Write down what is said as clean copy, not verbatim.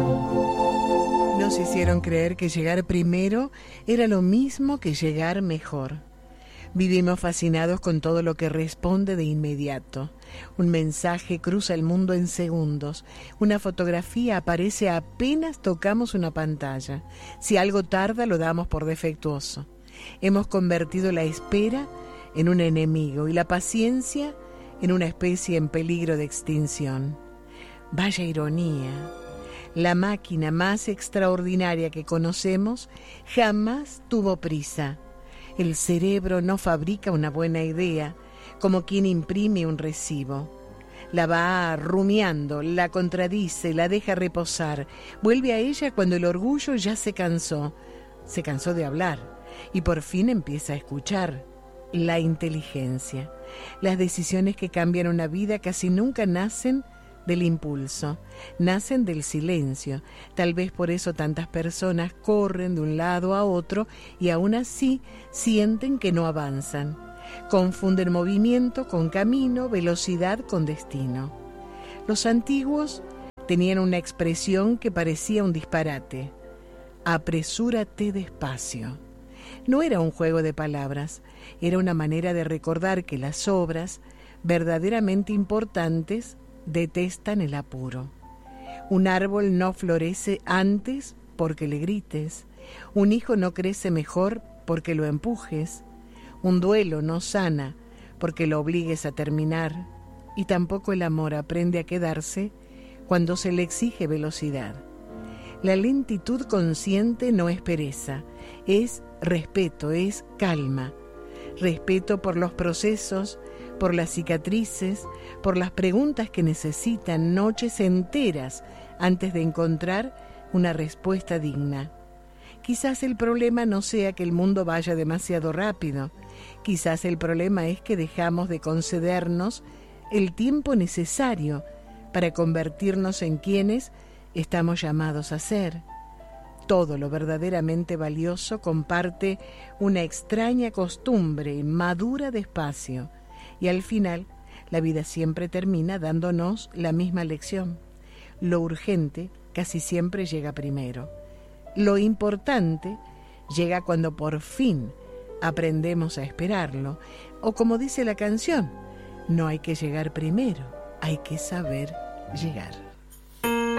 Nos hicieron creer que llegar primero era lo mismo que llegar mejor. Vivimos fascinados con todo lo que responde de inmediato. Un mensaje cruza el mundo en segundos. Una fotografía aparece apenas tocamos una pantalla. Si algo tarda, lo damos por defectuoso. Hemos convertido la espera en un enemigo y la paciencia en una especie en peligro de extinción. Vaya ironía. La máquina más extraordinaria que conocemos jamás tuvo prisa. El cerebro no fabrica una buena idea, como quien imprime un recibo. La va rumiando, la contradice, la deja reposar. Vuelve a ella cuando el orgullo ya se cansó de hablar, y por fin empieza a escuchar. La inteligencia. Las decisiones que cambian una vida casi nunca nacen del impulso, nacen del silencio. Tal vez por eso tantas personas corren de un lado a otro y aún así sienten que no avanzan. Confunden movimiento con camino, velocidad con destino. Los antiguos tenían una expresión que parecía un disparate: apresúrate despacio. No era un juego de palabras, era una manera de recordar que las obras verdaderamente importantes detestan el apuro. Un árbol no florece antes porque le grites. Un hijo no crece mejor porque lo empujes. Un duelo no sana porque lo obligues a terminar. Y tampoco el amor aprende a quedarse cuando se le exige velocidad. La lentitud consciente no es pereza, es respeto, es calma. Respeto por los procesos, por las cicatrices, por las preguntas que necesitan noches enteras antes de encontrar una respuesta digna. Quizás el problema no sea que el mundo vaya demasiado rápido. Quizás el problema es que dejamos de concedernos el tiempo necesario para convertirnos en quienes estamos llamados a ser. Todo lo verdaderamente valioso comparte una extraña costumbre, madura despacio, y al final la vida siempre termina dándonos la misma lección. Lo urgente casi siempre llega primero. Lo importante llega cuando por fin aprendemos a esperarlo, o como dice la canción, no hay que llegar primero, hay que saber llegar.